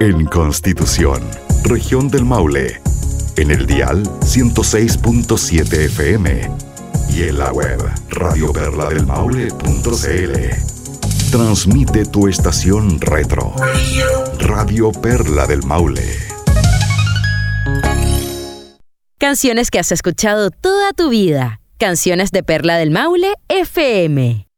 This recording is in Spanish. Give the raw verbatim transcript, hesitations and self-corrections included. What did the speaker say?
En Constitución, región del Maule, en el dial ciento seis punto siete F M y en la web radio perla del maule punto c l. Transmite tu estación retro, Radio Perla del Maule. Canciones que has escuchado toda tu vida. Canciones de Perla del Maule F M.